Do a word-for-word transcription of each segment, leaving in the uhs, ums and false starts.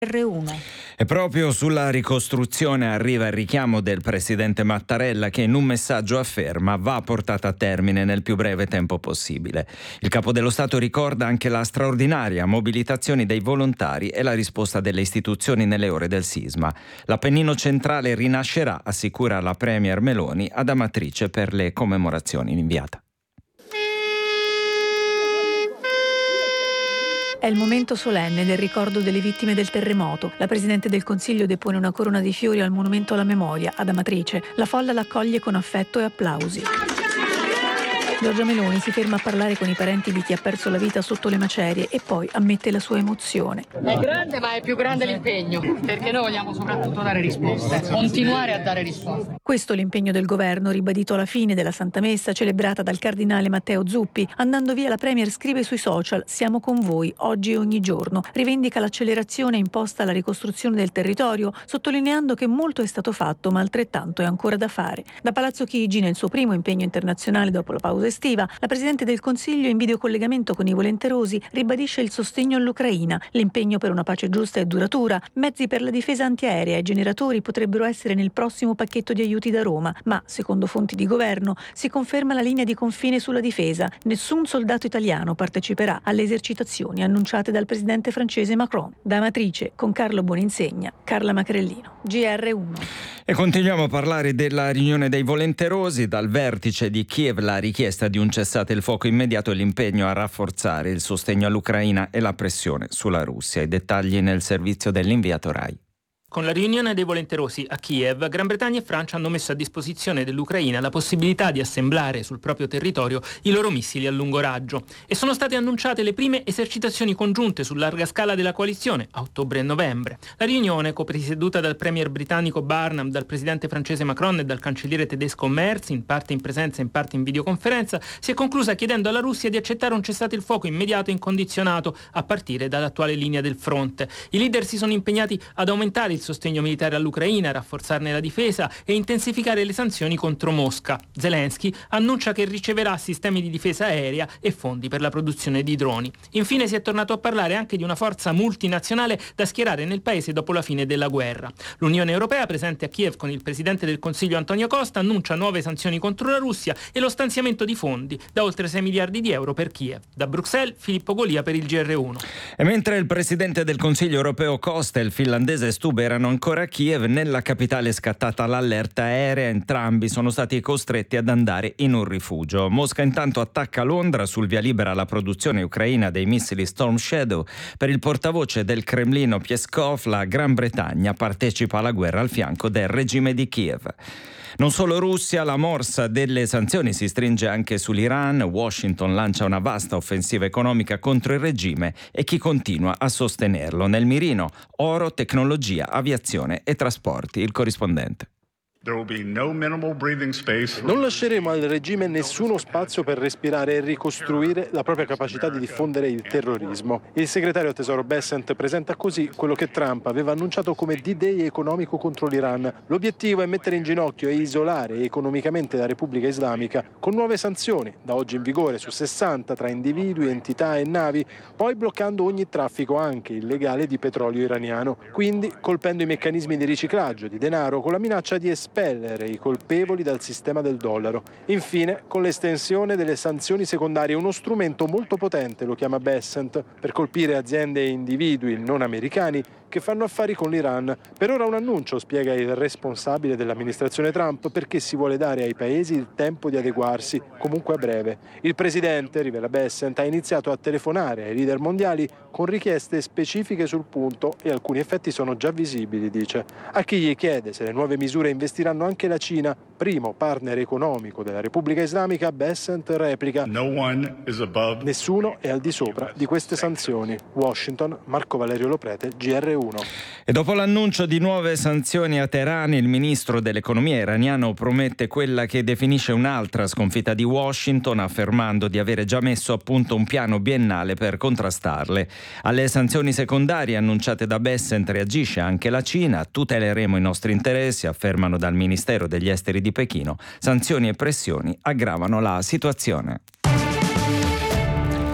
erre uno. E proprio sulla ricostruzione arriva il richiamo del presidente Mattarella, che in un messaggio afferma va portata a termine nel più breve tempo possibile. Il capo dello Stato ricorda anche la straordinaria mobilitazione dei volontari e la risposta delle istituzioni nelle ore del sisma. L'Appennino centrale rinascerà, assicura la premier Meloni ad Amatrice per le commemorazioni inviate. È il momento solenne del ricordo delle vittime del terremoto. La Presidente del Consiglio depone una corona di fiori al monumento alla memoria ad Amatrice. La folla l'accoglie con affetto e applausi. Giorgia Meloni si ferma a parlare con i parenti di chi ha perso la vita sotto le macerie e poi ammette la sua emozione. È grande, ma è più grande l'impegno, perché noi vogliamo soprattutto dare risposte, continuare a dare risposte. Questo è l'impegno del governo, ribadito alla fine della Santa Messa celebrata dal cardinale Matteo Zuppi. Andando via, la Premier scrive sui social: siamo con voi, oggi e ogni giorno. Rivendica l'accelerazione imposta alla ricostruzione del territorio, sottolineando che molto è stato fatto, ma altrettanto è ancora da fare. Da Palazzo Chigi, nel suo primo impegno internazionale dopo la pausa estiva, la Presidente del Consiglio, in videocollegamento con i volenterosi, ribadisce il sostegno all'Ucraina, l'impegno per una pace giusta e duratura, mezzi per la difesa antiaerea e generatori potrebbero essere nel prossimo pacchetto di aiuti da Roma, ma, secondo fonti di governo, si conferma la linea di confine sulla difesa. Nessun soldato italiano parteciperà alle esercitazioni annunciate dal presidente francese Macron. Da Amatrice, con Carlo Boninsegna, Carla Macrellino, G R uno. E continuiamo a parlare della riunione dei volenterosi. Dal vertice di Kiev la richiesta di un cessate il fuoco immediato e l'impegno a rafforzare il sostegno all'Ucraina e la pressione sulla Russia. I dettagli nel servizio dell'inviato Rai. Con la riunione dei volenterosi a Kiev, Gran Bretagna e Francia hanno messo a disposizione dell'Ucraina la possibilità di assemblare sul proprio territorio i loro missili a lungo raggio e sono state annunciate le prime esercitazioni congiunte su larga scala della coalizione a ottobre e novembre. La riunione, copresieduta dal premier britannico Barnum, dal presidente francese Macron e dal cancelliere tedesco Merz, in parte in presenza e in parte in videoconferenza, si è conclusa chiedendo alla Russia di accettare un cessate il fuoco immediato e incondizionato a partire dall'attuale linea del fronte. I leader si sono impegnati ad aumentare il sostegno militare all'Ucraina, rafforzarne la difesa e intensificare le sanzioni contro Mosca. Zelensky annuncia che riceverà sistemi di difesa aerea e fondi per la produzione di droni. Infine si è tornato a parlare anche di una forza multinazionale da schierare nel paese dopo la fine della guerra. L'Unione Europea, presente a Kiev con il Presidente del Consiglio Antonio Costa, annuncia nuove sanzioni contro la Russia e lo stanziamento di fondi da oltre sei miliardi di euro per Kiev. Da Bruxelles, Filippo Golia per il G R uno. E mentre il Presidente del Consiglio europeo Costa e il finlandese Stubb erano ancora a Kiev, nella capitale è scattata l'allerta aerea. Entrambi sono stati costretti ad andare in un rifugio. Mosca intanto attacca Londra sul via libera alla produzione ucraina dei missili Storm Shadow. Per il portavoce del Cremlino Peskov, la Gran Bretagna partecipa alla guerra al fianco del regime di Kiev. Non solo Russia, la morsa delle sanzioni si stringe anche sull'Iran. Washington lancia una vasta offensiva economica contro il regime e chi continua a sostenerlo. Nel mirino oro, tecnologia, aviazione e trasporti. Il corrispondente. Non lasceremo al regime nessuno spazio per respirare e ricostruire la propria capacità di diffondere il terrorismo. Il segretario Tesoro Bessent presenta così quello che Trump aveva annunciato come D-Day economico contro l'Iran. L'obiettivo è mettere in ginocchio e isolare economicamente la Repubblica Islamica con nuove sanzioni, da oggi in vigore su sessanta tra individui, entità e navi, poi bloccando ogni traffico anche illegale di petrolio iraniano, quindi colpendo i meccanismi di riciclaggio di denaro con la minaccia di espellere i colpevoli dal sistema del dollaro. Infine, con l'estensione delle sanzioni secondarie, uno strumento molto potente, lo chiama Bessent, per colpire aziende e individui non americani che fanno affari con l'Iran. Per ora un annuncio, spiega il responsabile dell'amministrazione Trump, perché si vuole dare ai paesi il tempo di adeguarsi, comunque a breve. Il presidente, rivela Bessent, ha iniziato a telefonare ai leader mondiali con richieste specifiche sul punto e alcuni effetti sono già visibili, dice. A chi gli chiede se le nuove misure investiranno anche la Cina, primo partner economico della Repubblica Islamica, Bessent replica: No one is above. Nessuno è al di sopra di queste sanzioni. Washington, Marco Valerio Loprete, G R uno. E dopo l'annuncio di nuove sanzioni a Teheran, il ministro dell'economia iraniano promette quella che definisce un'altra sconfitta di Washington, affermando di avere già messo a punto un piano biennale per contrastarle. Alle sanzioni secondarie annunciate da Bessent reagisce anche la Cina. Tuteleremo i nostri interessi, affermano dal Ministero degli Esteri di Pechino. Sanzioni e pressioni aggravano la situazione.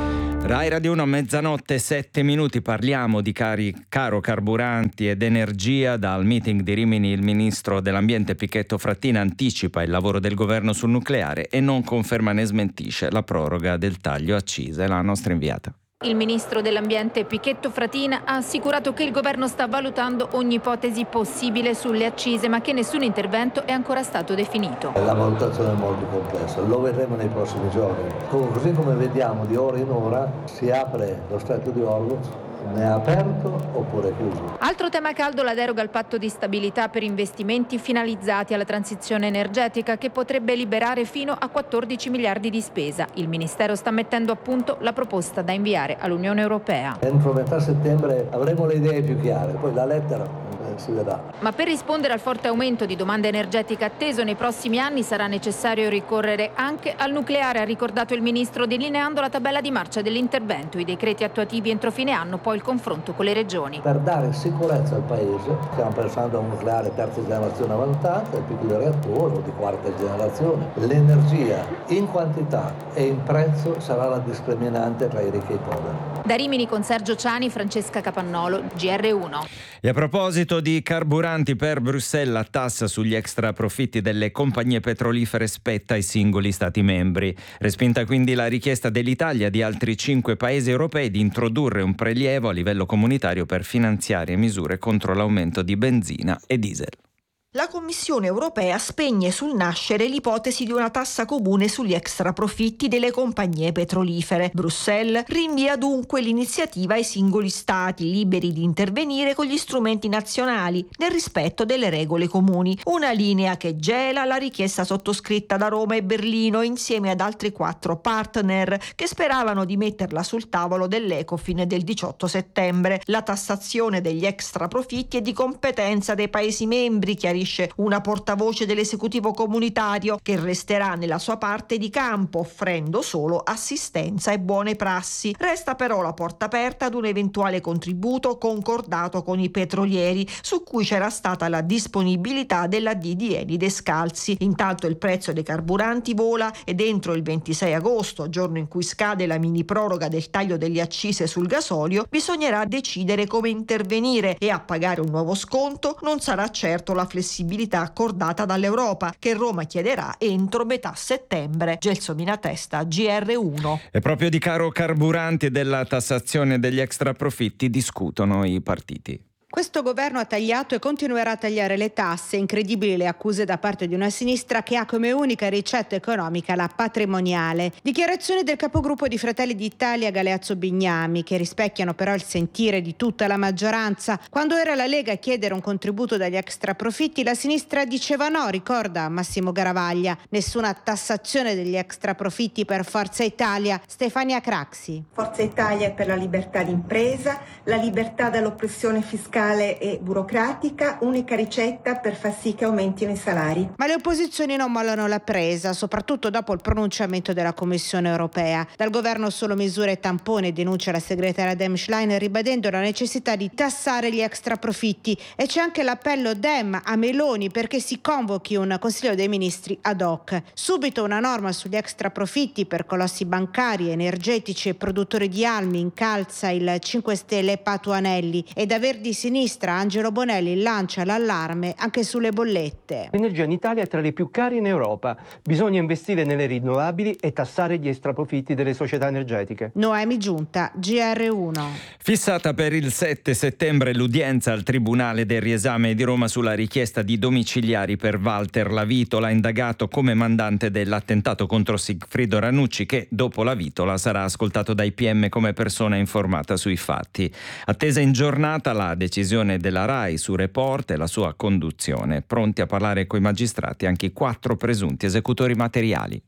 Rai Radio uno, mezzanotte, sette minuti, parliamo di cari, caro carburanti ed energia. Dal meeting di Rimini il ministro dell'ambiente Pichetto Fratin anticipa il lavoro del governo sul nucleare e non conferma né smentisce la proroga del taglio accise. La nostra inviata. Il ministro dell'ambiente Pichetto Fratin ha assicurato che il governo sta valutando ogni ipotesi possibile sulle accise, ma che nessun intervento è ancora stato definito. La valutazione è molto complessa, lo vedremo nei prossimi giorni. Così come vediamo di ora in ora si apre lo stretto di Hormuz, ne è aperto oppure chiuso. Altro tema caldo, la deroga al patto di stabilità per investimenti finalizzati alla transizione energetica, che potrebbe liberare fino a quattordici miliardi di spesa. Il Ministero sta mettendo a punto la proposta da inviare all'Unione Europea. Entro metà settembre avremo le idee più chiare, poi la lettera eh, si vedrà. Ma per rispondere al forte aumento di domanda energetica atteso nei prossimi anni sarà necessario ricorrere anche al nucleare, ha ricordato il Ministro, delineando la tabella di marcia dell'intervento, i decreti attuativi entro fine anno, poi il confronto con le regioni. Per dare sicurezza al Paese stiamo pensando a un nucleare terza generazione avanzata, il piccolo reattore o di quarta generazione. L'energia in quantità e in prezzo sarà la discriminante tra i ricchi e i poveri. Da Rimini con Sergio Ciani, Francesca Capannolo, G R uno. E a proposito di carburanti, per Bruxelles la tassa sugli extra profitti delle compagnie petrolifere spetta ai singoli Stati membri. Respinta quindi la richiesta dell'Italia e di altri cinque paesi europei di introdurre un prelievo a livello comunitario per finanziare misure contro l'aumento di benzina e diesel. La Commissione europea spegne sul nascere l'ipotesi di una tassa comune sugli extraprofitti delle compagnie petrolifere. Bruxelles rinvia dunque l'iniziativa ai singoli Stati, liberi di intervenire con gli strumenti nazionali nel rispetto delle regole comuni. Una linea che gela la richiesta sottoscritta da Roma e Berlino insieme ad altri quattro partner che speravano di metterla sul tavolo dell'Ecofin del diciotto settembre. La tassazione degli extraprofitti è di competenza dei Paesi membri, chiarisce una portavoce dell'esecutivo comunitario, che resterà nella sua parte di campo offrendo solo assistenza e buone prassi. Resta però la porta aperta ad un eventuale contributo concordato con i petrolieri, su cui c'era stata la disponibilità della D di Eni Descalzi. Intanto il prezzo dei carburanti vola ed entro il ventisei agosto, giorno in cui scade la mini proroga del taglio delle accise sul gasolio, bisognerà decidere come intervenire, e a pagare un nuovo sconto non sarà certo la flessibilità accordata dall'Europa, che Roma chiederà entro metà settembre. Gelsomina Testa, G R uno. E proprio di caro carburanti e della tassazione degli extraprofitti discutono i partiti. Questo governo ha tagliato e continuerà a tagliare le tasse. Incredibili le accuse da parte di una sinistra che ha come unica ricetta economica la patrimoniale. Dichiarazioni del capogruppo di Fratelli d'Italia Galeazzo Bignami, che rispecchiano però il sentire di tutta la maggioranza. Quando era la Lega a chiedere un contributo dagli extraprofitti, la sinistra diceva no, ricorda Massimo Garavaglia. Nessuna tassazione degli extraprofitti per Forza Italia. Stefania Craxi. Forza Italia è per la libertà d'impresa, la libertà dall'oppressione fiscale e burocratica, unica ricetta per far sì che aumentino i salari. Ma le opposizioni non mollano la presa, soprattutto dopo il pronunciamento della Commissione europea. Dal governo solo misure tampone, denuncia la segretaria Dem Schlein, ribadendo la necessità di tassare gli extraprofitti. E c'è anche l'appello Dem a Meloni perché si convochi un Consiglio dei Ministri ad hoc. Subito una norma sugli extraprofitti per colossi bancari, energetici e produttori di almi, incalza il cinque Stelle Patuanelli, e da Verdi Sinistra Angelo Bonelli lancia l'allarme anche sulle bollette. L'energia in Italia è tra le più care in Europa. Bisogna investire nelle rinnovabili e tassare gli extraprofitti delle società energetiche. Noemi Giunta, G R uno. Fissata per il sette settembre l'udienza al Tribunale del Riesame di Roma sulla richiesta di domiciliari per Walter Lavitola, indagato come mandante dell'attentato contro Sigfrido Ranucci, che dopo la vitola sarà ascoltato dai P M come persona informata sui fatti. Attesa in giornata la decisione della RAI su Report e la sua conduzione. Pronti a parlare coi magistrati anche i quattro presunti esecutori materiali.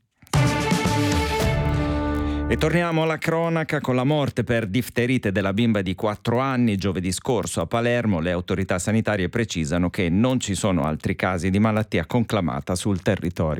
E torniamo alla cronaca con la morte per difterite della bimba di quattro anni. Giovedì scorso a Palermo le autorità sanitarie precisano che non ci sono altri casi di malattia conclamata sul territorio.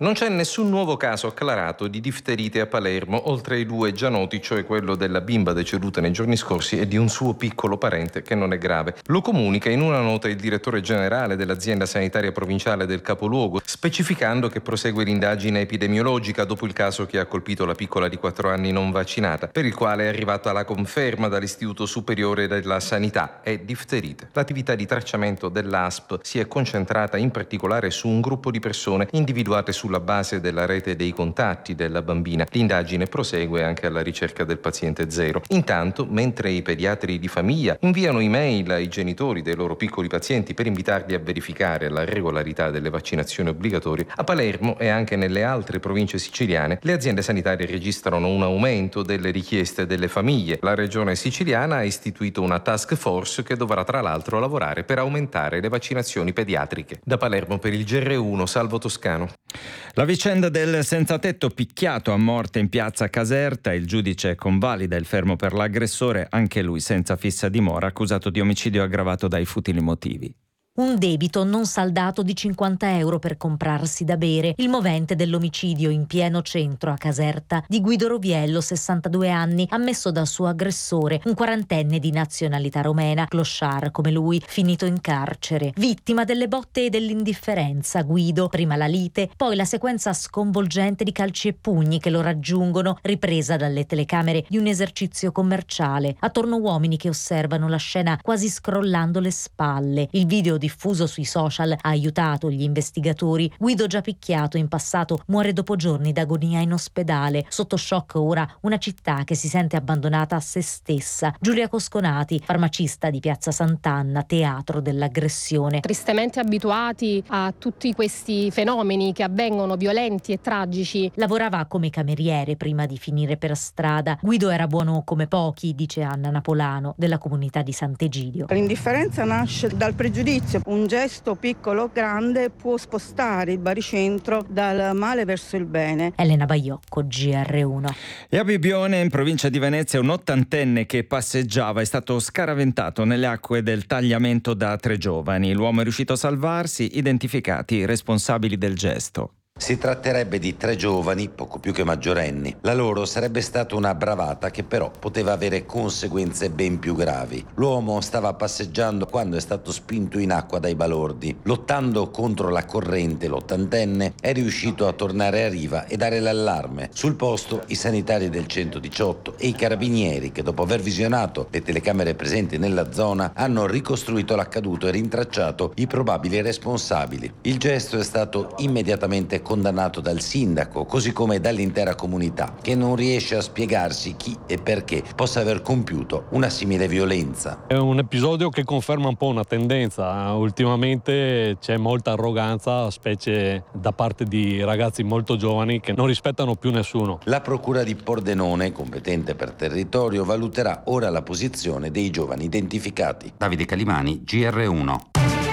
Non c'è nessun nuovo caso acclarato di difterite a Palermo, oltre ai due già noti, cioè quello della bimba deceduta nei giorni scorsi e di un suo piccolo parente che non è grave. Lo comunica in una nota il direttore generale dell'azienda sanitaria provinciale del capoluogo, specificando che prosegue l'indagine epidemiologica dopo il caso che ha colpito la piccola di quattro anni non vaccinata, per il quale è arrivata la conferma dall'Istituto Superiore della Sanità, è difterite. L'attività di tracciamento dell'A S P si è concentrata in particolare su un gruppo di persone individuate sulla base della rete dei contatti della bambina. L'indagine prosegue anche alla ricerca del paziente zero. Intanto, mentre i pediatri di famiglia inviano email ai genitori dei loro piccoli pazienti per invitarli a verificare la regolarità delle vaccinazioni obbligatorie, a Palermo e anche nelle altre province siciliane le aziende sanitarie registrano un aumento delle richieste delle famiglie. La regione siciliana ha istituito una task force che dovrà tra l'altro lavorare per aumentare le vaccinazioni pediatriche. Da Palermo per il G R uno, Salvo Toscano. La vicenda del senzatetto picchiato a morte in piazza Caserta, il giudice convalida il fermo per l'aggressore, anche lui senza fissa dimora, accusato di omicidio aggravato dai futili motivi. Un debito non saldato di cinquanta euro per comprarsi da bere, il movente dell'omicidio in pieno centro a Caserta di Guido Roviello, sessantadue anni, ammesso dal suo aggressore, un quarantenne di nazionalità romena, clochard come lui, finito in carcere. Vittima delle botte e dell'indifferenza, Guido, prima la lite, poi la sequenza sconvolgente di calci e pugni che lo raggiungono, ripresa dalle telecamere di un esercizio commerciale. Attorno uomini che osservano la scena quasi scrollando le spalle. Il video diffuso sui social ha aiutato gli investigatori. Guido, già picchiato in passato, muore dopo giorni d'agonia in ospedale. Sotto shock ora una città che si sente abbandonata a se stessa. Giulia Cosconati, farmacista di Piazza Sant'Anna, teatro dell'aggressione. Tristemente abituati a tutti questi fenomeni che avvengono violenti e tragici. Lavorava come cameriere prima di finire per strada. Guido era buono come pochi, dice Anna Napolano, della comunità di Sant'Egidio. L'indifferenza nasce dal pregiudizio. Un gesto piccolo o grande può spostare il baricentro dal male verso il bene. Elena Baiocco, G R uno. E a Bibbione, in provincia di Venezia, un ottantenne che passeggiava è stato scaraventato nelle acque del tagliamento da tre giovani. L'uomo è riuscito a salvarsi, identificati i responsabili del gesto. Si tratterebbe di tre giovani, poco più che maggiorenni. La loro sarebbe stata una bravata che però poteva avere conseguenze ben più gravi. L'uomo stava passeggiando quando è stato spinto in acqua dai balordi. Lottando contro la corrente, l'ottantenne è riuscito a tornare a riva e dare l'allarme. Sul posto i sanitari del centodiciotto e i carabinieri che, dopo aver visionato le telecamere presenti nella zona, hanno ricostruito l'accaduto e rintracciato i probabili responsabili. Il gesto è stato immediatamente condannato dal sindaco, così come dall'intera comunità, che non riesce a spiegarsi chi e perché possa aver compiuto una simile violenza. È un episodio che conferma un po' una tendenza. Ultimamente c'è molta arroganza, specie da parte di ragazzi molto giovani che non rispettano più nessuno. La procura di Pordenone, competente per territorio, valuterà ora la posizione dei giovani identificati. Davide Calimani, G R uno.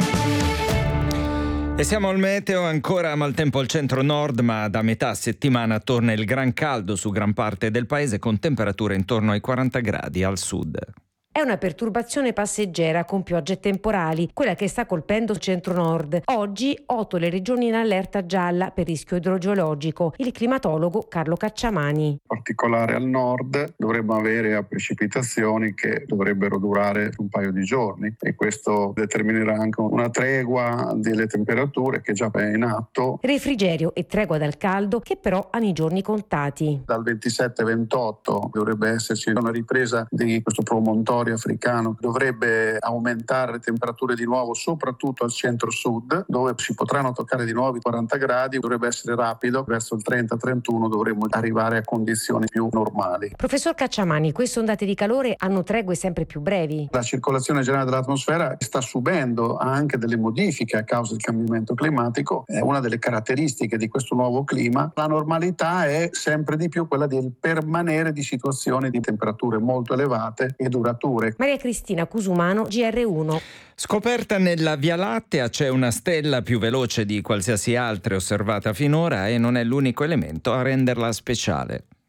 E siamo al meteo, ancora maltempo al centro-nord, ma da metà settimana torna il gran caldo su gran parte del paese con temperature intorno ai quaranta gradi al sud. È una perturbazione passeggera con piogge temporali, quella che sta colpendo il centro-nord. Oggi otto le regioni in allerta gialla per rischio idrogeologico. Il climatologo Carlo Cacciamani. In particolare al nord dovremmo avere precipitazioni che dovrebbero durare un paio di giorni e questo determinerà anche una tregua delle temperature che già è in atto. Refrigerio e tregua dal caldo che però hanno i giorni contati. Dal ventisette ventotto dovrebbe esserci una ripresa di questo promontorio africano che dovrebbe aumentare le temperature di nuovo, soprattutto al centro-sud, dove si potranno toccare di nuovo i quaranta gradi. Dovrebbe essere rapido, verso il trenta trentuno dovremmo arrivare a condizioni più normali. Professor Cacciamani, queste ondate di calore hanno tregue sempre più brevi. La circolazione generale dell'atmosfera sta subendo anche delle modifiche a causa del cambiamento climatico. È una delle caratteristiche di questo nuovo clima. La normalità è sempre di più quella del permanere di situazioni di temperature molto elevate e durature. Maria Cristina Cusumano, G R uno. Scoperta nella Via Lattea, c'è una stella più veloce di qualsiasi altra osservata finora e non è l'unico elemento a renderla speciale.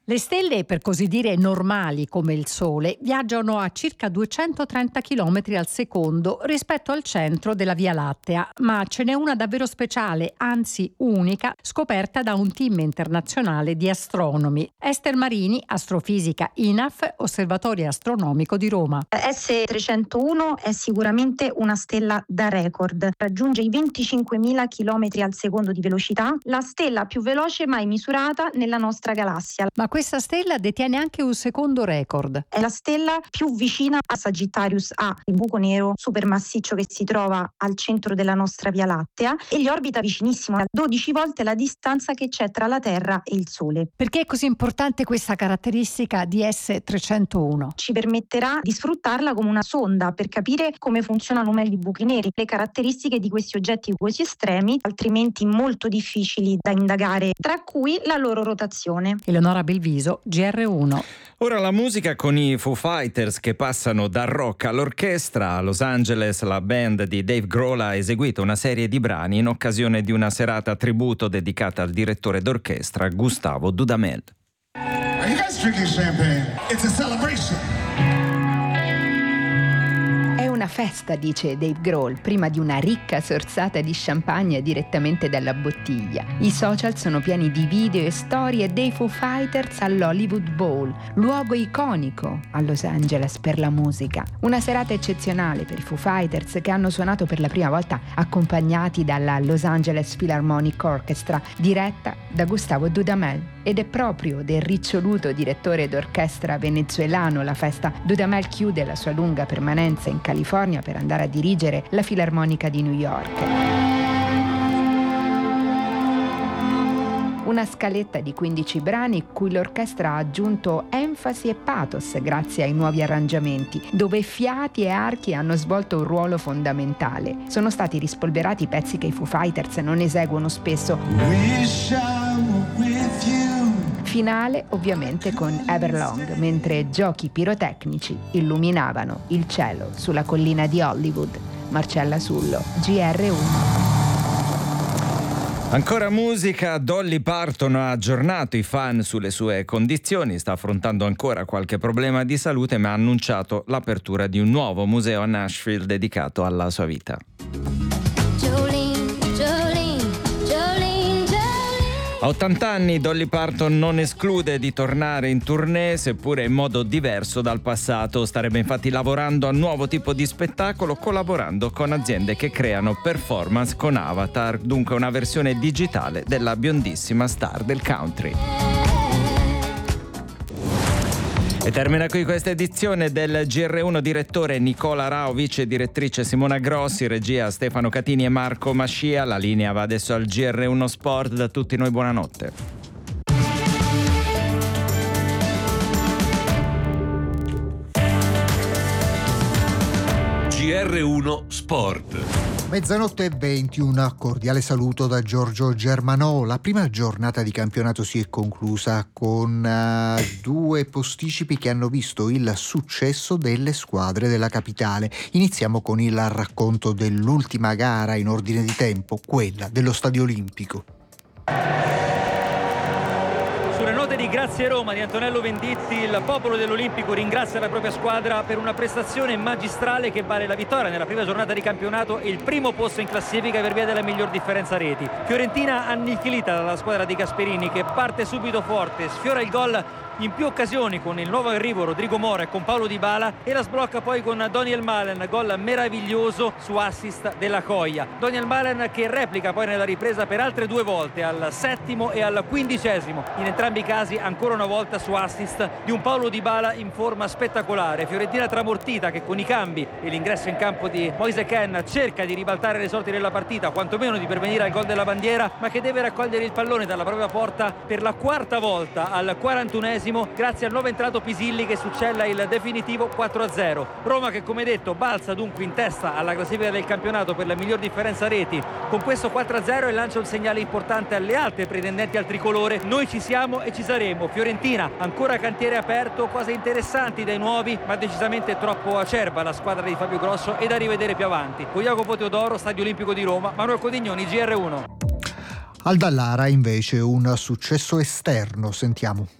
Le stelle, per così dire normali come il Sole, viaggiano a circa duecentotrenta chilometri al secondo rispetto al centro della Via Lattea, ma ce n'è una davvero speciale, anzi unica, scoperta da un team internazionale di astronomi. Esther Marini, astrofisica I N A F, Osservatorio Astronomico di Roma. S trecentouno è sicuramente una stella da record, raggiunge i venticinquemila chilometri al secondo di velocità, la stella più veloce mai misurata nella nostra galassia. Ma questa stella detiene anche un secondo record. È la stella più vicina a Sagittarius A, il buco nero supermassiccio che si trova al centro della nostra Via Lattea, e gli orbita vicinissimo, a dodici volte la distanza che c'è tra la Terra e il Sole. Perché è così importante questa caratteristica di S trecentouno? Ci permetterà di sfruttarla come una sonda per capire come funzionano meglio i buchi neri, le caratteristiche di questi oggetti così estremi, altrimenti molto difficili da indagare, tra cui la loro rotazione. Eleonora Belviso, G R uno. Ora la musica con i Foo Fighters che passano dal rock all'orchestra. A Los Angeles la band di Dave Grohl ha eseguito una serie di brani in occasione di una serata tributo dedicata al direttore d'orchestra Gustavo Dudamel. Are you guys drinking champagne? It's a celebration. È una festa, dice Dave Grohl, prima di una ricca sorsata di champagne direttamente dalla bottiglia. I social sono pieni di video e storie dei Foo Fighters all'Hollywood Bowl, luogo iconico a Los Angeles per la musica. Una serata eccezionale per i Foo Fighters, che hanno suonato per la prima volta accompagnati dalla Los Angeles Philharmonic Orchestra, diretta da Gustavo Dudamel. Ed è proprio del riccioluto direttore d'orchestra venezuelano la festa. Dudamel chiude la sua lunga permanenza in California per andare a dirigere la Filarmonica di New York. Una scaletta di quindici brani cui l'orchestra ha aggiunto enfasi e pathos grazie ai nuovi arrangiamenti, dove fiati e archi hanno svolto un ruolo fondamentale. Sono stati rispolverati pezzi che i Foo Fighters non eseguono spesso. Finale ovviamente con Everlong, mentre giochi pirotecnici illuminavano il cielo sulla collina di Hollywood. Marcella Sullo, G R uno. Ancora musica. Dolly Parton ha aggiornato i fan sulle sue condizioni, sta affrontando ancora qualche problema di salute, ma ha annunciato l'apertura di un nuovo museo a Nashville dedicato alla sua vita. A ottanta anni Dolly Parton non esclude di tornare in tournée, seppure in modo diverso dal passato. Starebbe infatti lavorando a un nuovo tipo di spettacolo, collaborando con aziende che creano performance con avatar, dunque una versione digitale della biondissima star del country. E termina qui questa edizione del G R uno. Direttore Nicola Rao, vice direttrice Simona Grossi, regia Stefano Catini e Marco Mascia. La linea va adesso al G R uno Sport. Da tutti noi buonanotte. G R uno Sport. Mezzanotte e venti, un cordiale saluto da Giorgio Germanò. La prima giornata di campionato si è conclusa con uh, due posticipi che hanno visto il successo delle squadre della capitale. Iniziamo con il racconto dell'ultima gara in ordine di tempo, quella dello Stadio Olimpico. Sulle note di Grazie Roma di Antonello Venditti, il popolo dell'Olimpico ringrazia la propria squadra per una prestazione magistrale che vale la vittoria nella prima giornata di campionato e il primo posto in classifica per via della miglior differenza reti. Fiorentina annichilita dalla squadra di Gasperini, che parte subito forte, sfiora il gol in più occasioni con il nuovo arrivo Rodrigo Mora e con Paolo Dybala, e la sblocca poi con Daniel Malen, gol meraviglioso su assist della Coia. Daniel Malen che replica poi nella ripresa per altre due volte, al settimo e al quindicesimo, in entrambi i casi ancora una volta su assist di un Paolo Dybala in forma spettacolare. Fiorentina tramortita che con i cambi e l'ingresso in campo di Moise Kean cerca di ribaltare le sorti della partita, quantomeno di pervenire al gol della bandiera, ma che deve raccogliere il pallone dalla propria porta per la quarta volta al quarantunesimo grazie al nuovo entrato Pisilli che succella il definitivo quattro a zero. Roma che, come detto, balza dunque in testa alla classifica del campionato per la miglior differenza reti con questo quattro a zero e lancia un segnale importante alle altre pretendenti al tricolore: noi ci siamo e ci saremo. Fiorentina ancora cantiere aperto, cose interessanti dai nuovi, ma decisamente troppo acerba la squadra di Fabio Grosso e da rivedere più avanti. Con Jacopo Teodoro, Stadio Olimpico di Roma, Manuel Codignoni, G R uno. Al Dallara invece un successo esterno, sentiamo.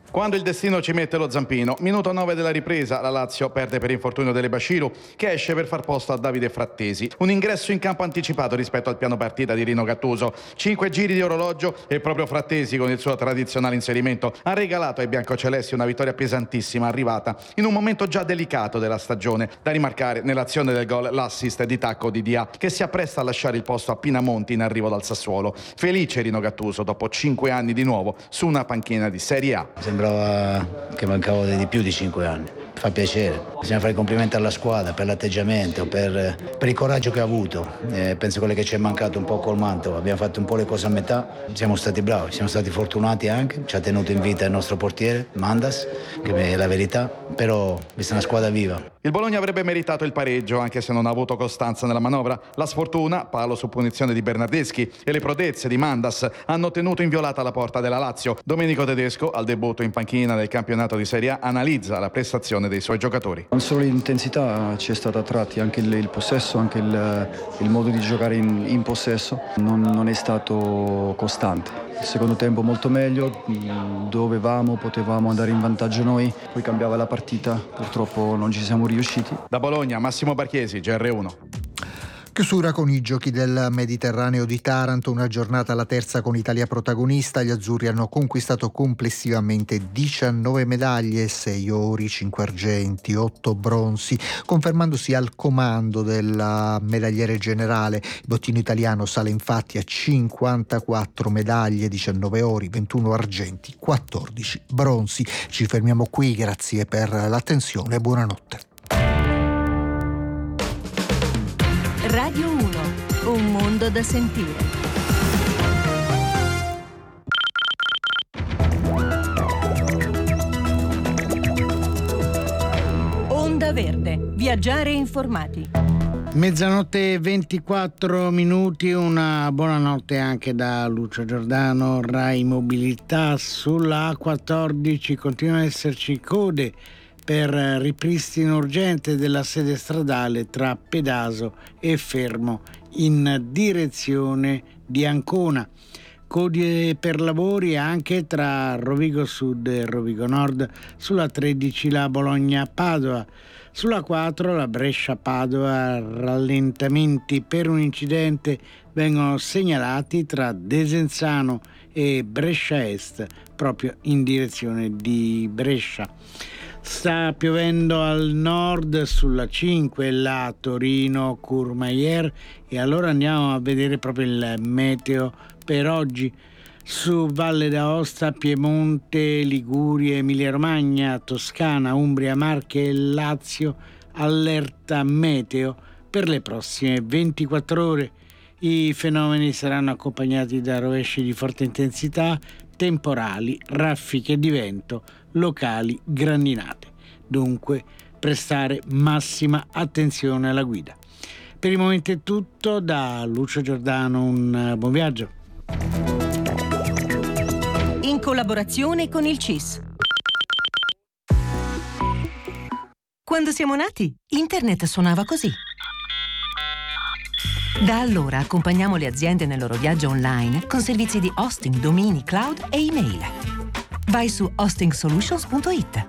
Quando il destino ci mette lo zampino. Minuto nove della ripresa, la Lazio perde per infortunio delle Bashiru, che esce per far posto a Davide Frattesi. Un ingresso in campo anticipato rispetto al piano partita di Rino Gattuso. Cinque giri di orologio e proprio Frattesi, con il suo tradizionale inserimento, ha regalato ai biancocelesti una vittoria pesantissima, arrivata in un momento già delicato della stagione. Da rimarcare nell'azione del gol l'assist di tacco di Dia, che si appresta a lasciare il posto a Pinamonti in arrivo dal Sassuolo. Felice Rino Gattuso dopo cinque anni di nuovo su una panchina di Serie A. Sembrava che mancavo di più di cinque anni. Fa piacere, bisogna fare i complimenti alla squadra per l'atteggiamento, per, per il coraggio che ha avuto. Eh, penso quello che ci è mancato un po' col Mantova, abbiamo fatto un po' le cose a metà, siamo stati bravi, siamo stati fortunati anche, ci ha tenuto in vita il nostro portiere Mandas, che è la verità, però questa è una squadra viva. Il Bologna avrebbe meritato il pareggio, anche se non ha avuto costanza nella manovra. La sfortuna, palo su punizione di Bernardeschi, e le prodezze di Mandas hanno tenuto inviolata la porta della Lazio. Domenico Tedesco, al debutto in panchina del campionato di Serie A, analizza la prestazione dei suoi giocatori. Non solo l'intensità ci è stata a tratti, anche il, il possesso, anche il, il modo di giocare in, in possesso non, non è stato costante. Il secondo tempo molto meglio, dovevamo, potevamo andare in vantaggio noi, poi cambiava la partita, purtroppo non ci siamo riusciti. Da Bologna, Massimo Barchiesi, G R uno. Chiusura con i giochi del Mediterraneo di Taranto, una giornata alla terza con Italia protagonista. Gli azzurri hanno conquistato complessivamente diciannove medaglie, sei ori, cinque argenti, otto bronzi, confermandosi al comando del medagliere generale. Il bottino italiano sale infatti a cinquantaquattro medaglie, diciannove ori, ventuno argenti, quattordici bronzi. Ci fermiamo qui, grazie per l'attenzione e buonanotte. Radio uno, un mondo da sentire. Onda Verde, viaggiare informati. Mezzanotte e ventiquattro minuti, una buonanotte anche da Lucio Giordano. Rai Mobilità. Sulla A quattordici continuano ad esserci code per ripristino urgente della sede stradale tra Pedaso e Fermo in direzione di Ancona. Code per lavori anche tra Rovigo Sud e Rovigo Nord, sulla tredici la Bologna-Padova, sulla quattro la Brescia-Padova. Rallentamenti per un incidente vengono segnalati tra Desenzano e Brescia Est, proprio in direzione di Brescia. Sta piovendo al nord sulla cinque, la Torino-Courmayeur, e allora andiamo a vedere proprio il meteo per oggi. Su Valle d'Aosta, Piemonte, Liguria, Emilia-Romagna, Toscana, Umbria, Marche e Lazio, allerta meteo per le prossime ventiquattro ore. I fenomeni saranno accompagnati da rovesci di forte intensità, temporali, raffiche di vento, locali grandinate. Dunque prestare massima attenzione alla guida. Per il momento è tutto, da Lucio Giordano un buon viaggio. In collaborazione con il C I S. Quando siamo nati, internet suonava così. Da allora accompagniamo le aziende nel loro viaggio online con servizi di hosting, domini, cloud e email. Vai su hosting solutions punto it.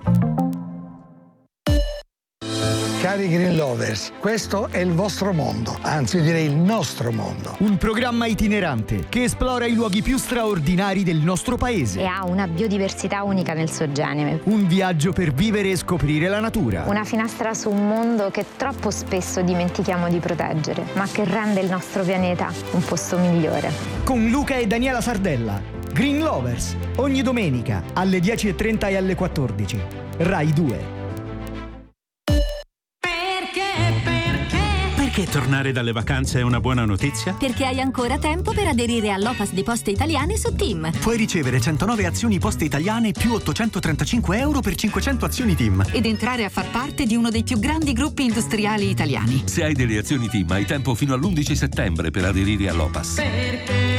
Cari Green Lovers, questo è il vostro mondo, anzi direi il nostro mondo. Un programma itinerante che esplora i luoghi più straordinari del nostro paese. E ha una biodiversità unica nel suo genere. Un viaggio per vivere e scoprire la natura. Una finestra su un mondo che troppo spesso dimentichiamo di proteggere, ma che rende il nostro pianeta un posto migliore. Con Luca e Daniela Sardella. Green Lovers, ogni domenica alle dieci e trenta e alle quattordici. Rai due. Perché tornare dalle vacanze è una buona notizia? Perché hai ancora tempo per aderire all'Opas di Poste Italiane su Team. Puoi ricevere centonove azioni Poste Italiane più ottocentotrentacinque euro per cinquecento azioni Team. Ed entrare a far parte di uno dei più grandi gruppi industriali italiani. Se hai delle azioni Team hai tempo fino all'undici settembre per aderire all'Opas. Perché?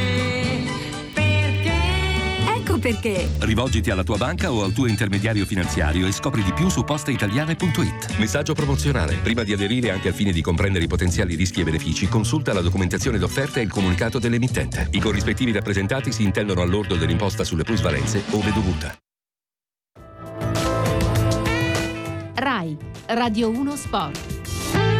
Ecco perché. Rivolgiti alla tua banca o al tuo intermediario finanziario e scopri di più su posteitaliane punto it. Messaggio promozionale. Prima di aderire, anche al fine di comprendere i potenziali rischi e benefici, consulta la documentazione d'offerta e il comunicato dell'emittente. I corrispettivi rappresentati si intendono al lordo dell'imposta sulle plusvalenze ove dovuta. RAI, Radio uno Sport.